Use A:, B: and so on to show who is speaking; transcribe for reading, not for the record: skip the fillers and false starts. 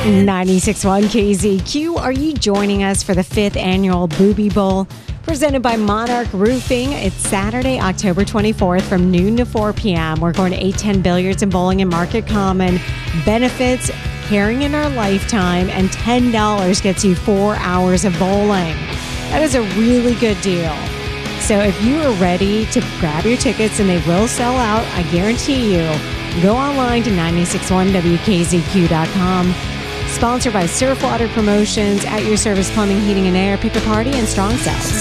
A: 96.1 KZQ. Are you joining us for the 5th annual Booby Bowl presented by Monarch Roofing? It's Saturday, October 24th from noon to 4 p.m. We're going to 810 Billiards and Bowling in Market Common. Benefits, caring in our lifetime, and $10 gets you 4 hours of bowling. That is a really good deal. So if you are ready to grab your tickets, and they will sell out, I guarantee you, go online to 961wkzq.com. Sponsored by Surfwater Promotions, At Your Service Plumbing, Heating and Air, Pick a Party, and Strong Cells.